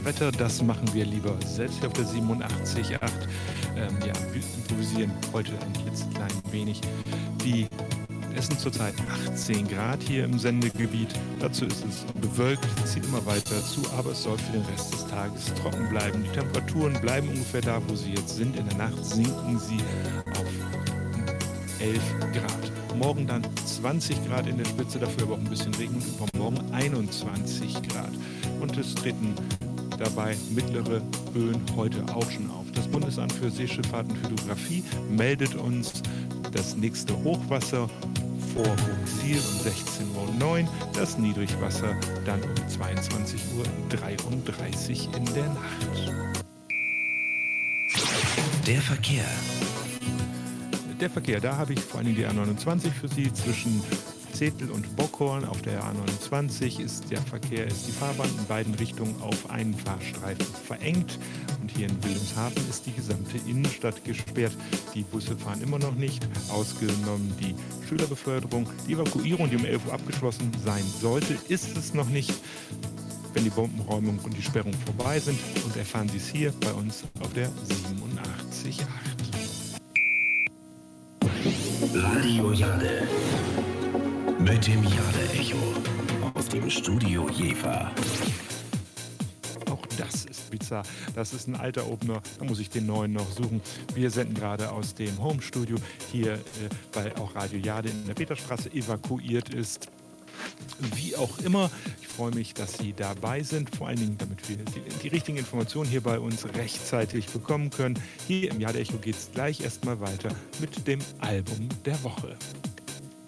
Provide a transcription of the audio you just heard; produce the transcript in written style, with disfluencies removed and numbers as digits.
Wetter, das machen wir lieber selbst auf der 87.8. Wir improvisieren heute ein klein wenig. Es sind zurzeit 18 Grad hier im Sendegebiet. Dazu ist es bewölkt, es zieht immer weiter zu, aber es soll für den Rest des Tages trocken bleiben. Die Temperaturen bleiben ungefähr da, wo sie jetzt sind. In der Nacht sinken sie auf 11 Grad. Morgen dann 20 Grad in der Spitze, dafür aber auch ein bisschen Regen und übermorgen 21 Grad. Und es treten dabei mittlere Böen heute auch schon auf. Das Bundesamt für Seeschifffahrt und Hydrographie meldet uns das nächste Hochwasser vor Hochziel um 16:09 Uhr, das Niedrigwasser dann um 22:33 Uhr in der Nacht. Der Verkehr. Der Verkehr, da habe ich vor allem die A29 für Sie zwischen Zetel und Bockhorn. Auf der A29 ist die Fahrbahn in beiden Richtungen auf einen Fahrstreifen verengt. Und hier in Wilhelmshaven ist die gesamte Innenstadt gesperrt. Die Busse fahren immer noch nicht, ausgenommen die Schülerbeförderung. Die Evakuierung, die um 11 Uhr abgeschlossen sein sollte, ist es noch nicht. Wenn die Bombenräumung und die Sperrung vorbei sind, und erfahren Sie es hier bei uns auf der 87.8. Radio Jade. Mit dem Jade-Echo aus dem Studio Jever. Auch das ist bizarr. Das ist ein alter Opener. Da muss ich den neuen noch suchen. Wir senden gerade aus dem Home-Studio hier, weil auch Radio Jade in der Peterstraße evakuiert ist. Wie auch immer, ich freue mich, dass Sie dabei sind, vor allen Dingen, damit wir die richtigen Informationen hier bei uns rechtzeitig bekommen können. Hier im Jade-Echo geht es gleich erstmal weiter mit dem Album der Woche.